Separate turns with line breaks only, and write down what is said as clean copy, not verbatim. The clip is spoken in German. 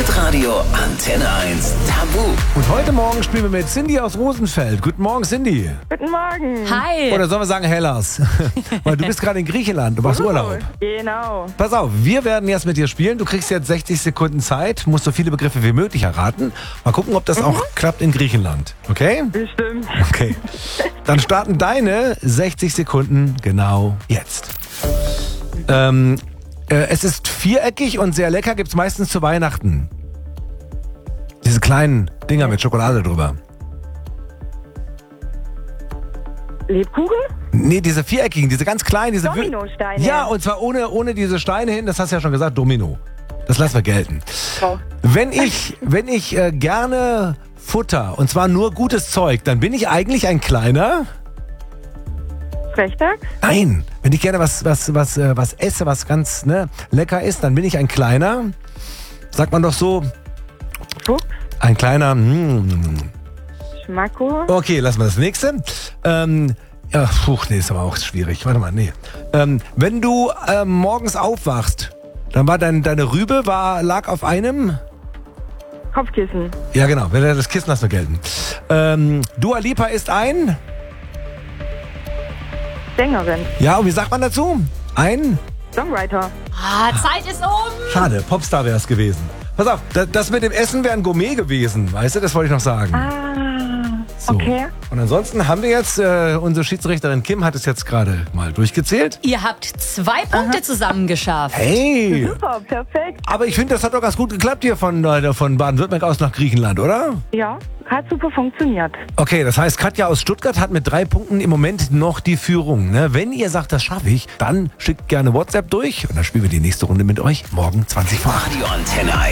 Hitradio Antenne 1 Tabu.
Und heute Morgen spielen wir mit Cindy aus Rosenfeld. Guten Morgen, Cindy.
Guten Morgen.
Hi.
Oder sollen wir sagen Hellas? Weil du bist gerade in Griechenland, du machst Urlaub.
Genau.
Pass auf, wir werden jetzt mit dir spielen. Du kriegst jetzt 60 Sekunden Zeit, musst so viele Begriffe wie möglich erraten. Mal gucken, ob das auch klappt in Griechenland. Okay?
Bestimmt.
Okay. Dann starten deine 60 Sekunden genau jetzt. Es ist viereckig und sehr lecker, gibt's meistens zu Weihnachten. Diese kleinen Dinger mit Schokolade drüber.
Lebkuchen?
Nee, diese viereckigen, diese ganz kleinen. Diese
Dominosteine.
Ja, und zwar ohne diese Steine hin, das hast du ja schon gesagt, Domino. Das lassen wir gelten.
Oh.
Wenn ich gerne Futter, und zwar nur gutes Zeug, dann bin ich eigentlich ein kleiner...
Frechdachs?
Nein, wenn ich gerne was esse, was ganz lecker ist, dann bin ich ein kleiner, sagt man doch so,
Fuchs?
ein kleiner,
Schmacko?
Okay, lassen wir das nächste. Nee, ist aber auch schwierig. Warte mal, nee. Wenn du morgens aufwachst, dann war deine Rübe lag auf einem...
Kopfkissen?
Ja, genau, das Kissen lassen wir gelten. Dua Lipa ist ein...
Sängerin?
Ja, und wie sagt man dazu? Ein...
Songwriter?
Zeit ist um.
Schade, Popstar wäre es gewesen. Pass auf, das mit dem Essen wäre ein Gourmet gewesen, weißt du, das wollte ich noch sagen. So.
Okay.
Und ansonsten haben wir jetzt, unsere Schiedsrichterin Kim hat es jetzt gerade mal durchgezählt.
Ihr habt 2 Punkte zusammen geschafft.
Hey!
Super, perfekt.
Aber ich finde, das hat doch ganz gut geklappt hier von Baden-Württemberg aus nach Griechenland, oder?
Ja, hat super funktioniert.
Okay, das heißt, Katja aus Stuttgart hat mit 3 Punkten im Moment noch die Führung. Ne? Wenn ihr sagt, das schaffe ich, dann schickt gerne WhatsApp durch und dann spielen wir die nächste Runde mit euch morgen 20 vor 8.
Radio Antenne 1.